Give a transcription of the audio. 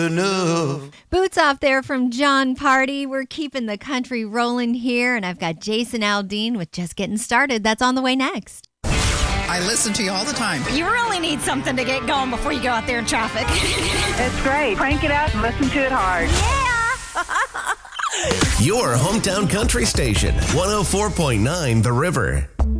enough. Boots off there from John Party. We're keeping the country rolling here, and I've got Jason Aldean with Just Getting Started. That's on the way next. I listen to you all the time. You really need something to get going before you go out there in traffic. It's great. Crank it up and listen to it hard. Yeah! Your hometown country station, 104.9 The River.